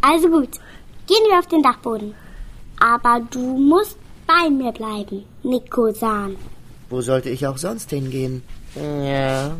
Also gut, gehen wir auf den Dachboden. Aber du musst bei mir bleiben, Nico-san. Wo sollte ich auch sonst hingehen? Ja.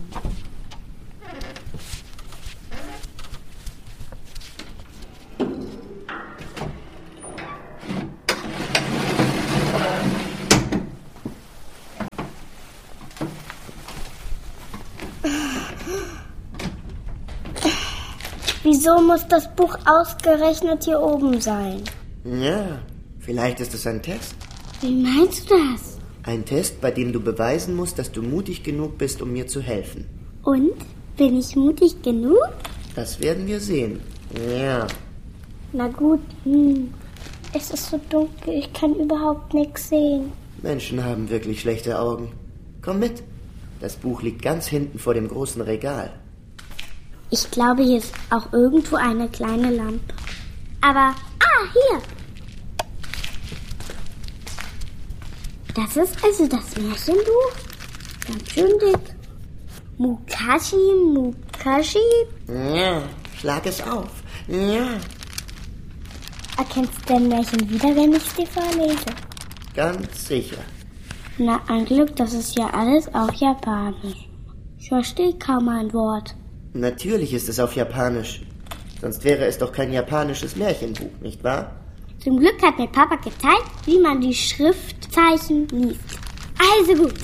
Wieso muss das Buch ausgerechnet hier oben sein? Ja, vielleicht ist es ein Test. Wie meinst du das? Ein Test, bei dem du beweisen musst, dass du mutig genug bist, um mir zu helfen. Und? Bin ich mutig genug? Das werden wir sehen. Ja. Na gut, es ist so dunkel, ich kann überhaupt nichts sehen. Menschen haben wirklich schlechte Augen. Komm mit. Das Buch liegt ganz hinten vor dem großen Regal. Ich glaube, hier ist auch irgendwo eine kleine Lampe. Aber, hier. Das ist also das Märchenbuch? Ganz schön dick. Mukashi? Ja, schlag es auf. Ja. Erkennst du dein Märchen wieder, wenn ich es dir vorlese? Ganz sicher. Na, ein Glück, das ist ja alles auf Japanisch. Ich verstehe kaum ein Wort. Natürlich ist es auf Japanisch. Sonst wäre es doch kein japanisches Märchenbuch, nicht wahr? Zum Glück hat mir Papa gezeigt, wie man die Schriftzeichen liest. Also gut.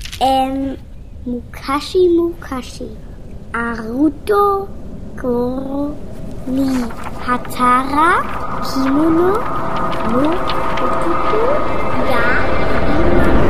Mukashi. Aruto, Goro, ni Hatara, Kimono, no Otuku, ga